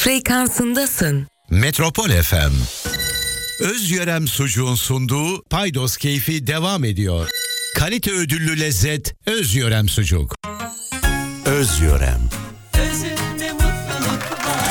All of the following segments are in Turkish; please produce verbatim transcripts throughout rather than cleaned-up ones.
frekansındasın. Metropol F M. Özyörem Sucuğun sunduğu Paydos Keyfi devam ediyor. Kalite ödüllü lezzet Özyörem Sucuk. Özyörem. Özünde mutluluk var.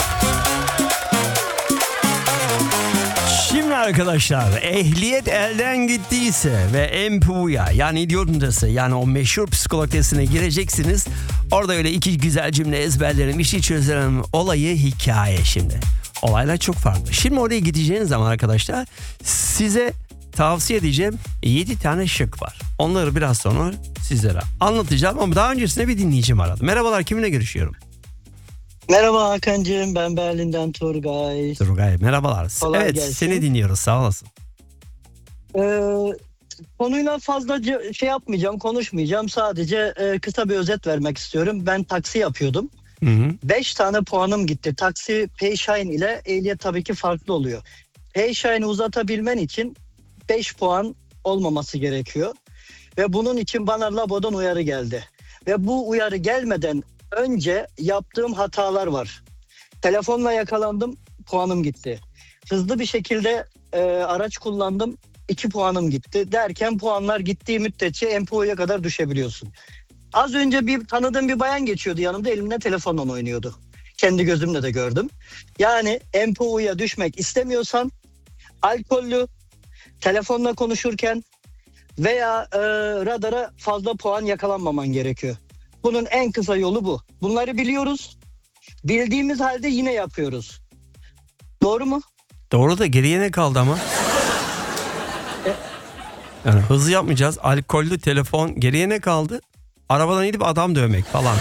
Şimdi arkadaşlar, ehliyet elden gittiyse ve M P U'ya yani idiotundası yani o meşhur psikolog testine gireceksiniz. Orada öyle iki güzel cümle ezberlerim, işi çözerim olayı hikaye şimdi. Olaylar çok farklı. Şimdi oraya gideceğiniz zaman arkadaşlar size tavsiye edeceğim yedi tane şık var. Onları biraz sonra sizlere anlatacağım ama daha öncesinde bir dinleyicim aradı. Merhabalar, kiminle görüşüyorum? Merhaba Hakan'cığım, ben Berlin'den Turgay. Turgay, merhabalar. Kolay evet gelsin. Seni dinliyoruz, sağ olasın. Ee, konuyla fazla şey yapmayacağım, konuşmayacağım. Sadece e, kısa bir özet vermek istiyorum. Ben taksi yapıyordum. Hı hı. beş tane puanım gitti. Taksi Payshine ile ehliyet tabii ki farklı oluyor. Payshine'i uzatabilmen için beş puan olmaması gerekiyor. Ve bunun için bana Labo'dan uyarı geldi. Ve bu uyarı gelmeden önce yaptığım hatalar var. Telefonla yakalandım, puanım gitti. Hızlı bir şekilde e, araç kullandım, iki puanım gitti. Derken puanlar gittiği müddetçe M P O'ya kadar düşebiliyorsun. Az önce bir tanıdığım bir bayan geçiyordu yanımda, elimde telefonla oynuyordu. Kendi gözümle de gördüm. Yani M P O'ya düşmek istemiyorsan alkollü, telefonla konuşurken veya e, radara fazla puan yakalanmaman gerekiyor. Bunun en kısa yolu bu. Bunları biliyoruz. Bildiğimiz halde yine yapıyoruz. Doğru mu? Doğru da geriye ne kaldı ama? Yani hızlı yapmayacağız. Alkollü telefon, geriye ne kaldı? Arabadan gidip adam dövmek falan.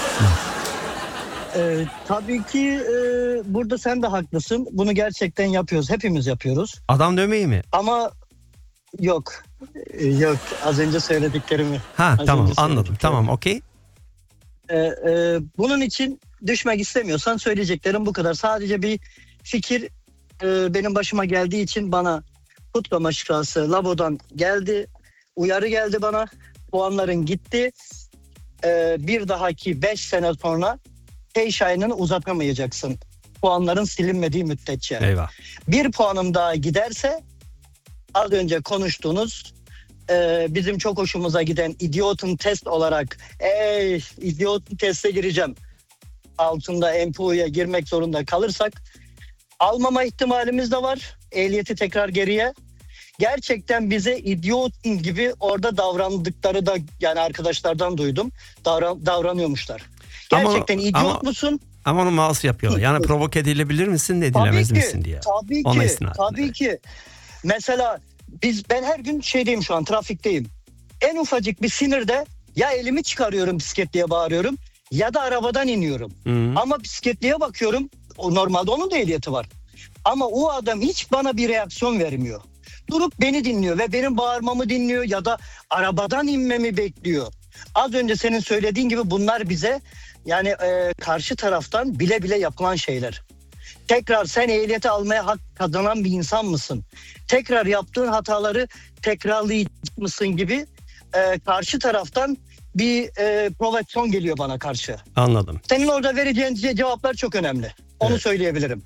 Ee, tabii ki e, burada sen de haklısın. Bunu gerçekten yapıyoruz. Hepimiz yapıyoruz. Adam dövmeyi mi? Ama yok. Ee, yok. Az önce söylediklerimi. Ha Az tamam, önce anladım. söylediklerimi. Tamam, okey. Ee, e, bunun için düşmek istemiyorsan söyleyeceklerim bu kadar. Sadece bir fikir e, benim başıma geldiği için bana kutlama şifası Labo'dan geldi. Uyarı geldi bana. Puanların gitti. Ee, bir dahaki beş sene sonra Payshine'ını uzatamayacaksın. Puanların silinmediği müddetçe. Eyvah. Bir puanım daha giderse az önce konuştuğunuz e, bizim çok hoşumuza giden idiotun test olarak ey idiotun teste gireceğim altında M P O'ya girmek zorunda kalırsak almama ihtimalimiz de var. Ehliyeti tekrar geriye. Gerçekten bize idiotun gibi orada davrandıkları da yani arkadaşlardan duydum. Davran, davranıyormuşlar. Gerçekten ama, idiot ama, musun? Ama onu mouse yapıyorlar. Yani provoke edilebilir misin, edilemez Tabii ki, misin diye. tabii Ona ki, istinaden, tabii evet. ki. Mesela biz ben her gün şeydeyim şu an, trafikteyim. En ufacık bir sinirde ya elimi çıkarıyorum bisikletliye bağırıyorum ya da arabadan iniyorum. Hı-hı. Ama bisikletliye bakıyorum, o normalde onun da ehliyeti var. Ama o adam hiç bana bir reaksiyon vermiyor. Durup beni dinliyor ve benim bağırmamı dinliyor ya da arabadan inmemi bekliyor. Az önce senin söylediğin gibi bunlar bize yani e, karşı taraftan bile bile yapılan şeyler. Tekrar sen ehliyeti almaya hak kazanan bir insan mısın? Tekrar yaptığın hataları tekrarlayacak mısın gibi e, karşı taraftan bir e, provokasyon geliyor bana karşı. Anladım. Senin orada vereceğin cevaplar çok önemli. Onu Evet. söyleyebilirim.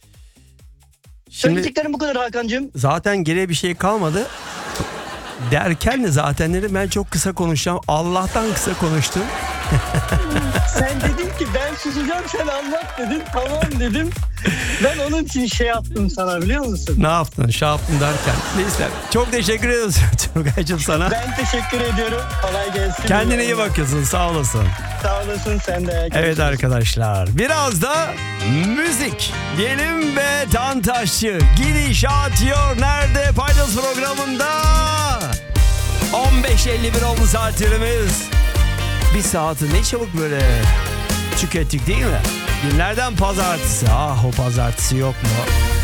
Şimdi Söylediklerim bu kadar Hakan'cığım. zaten geriye bir şey kalmadı. Derken de zatenleri ben çok kısa konuşacağım. Allah'tan kısa konuştum. Sen dedin ki ben susacağım, sen anlat dedin. Tamam dedim. Ben onun için şey yaptım sana, biliyor musun? Ne yaptın? Şey yaptın derken. Neyse. Çok teşekkür ediyoruz Turgay'cığım sana. Ben teşekkür ediyorum. Kolay gelsin. Kendine iyi bakıyorsun. Sağ olasın. Sağ olasın sen de. Evet arkadaşlar. Biraz da müzik diyelim ve Tantaşçı gidiş atıyor. Nerede? Paydos programında. on beş elli bir oldu saatlerimiz. Bir saati ne çabuk böyle tükettik değil mi? Günlerden pazartesi. Ah o pazartesi yok mu?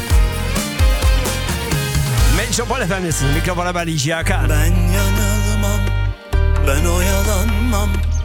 Metropol Efendisi'nin mikrofona ben İci Hakan. Ben yanılmam, ben oyalanmam.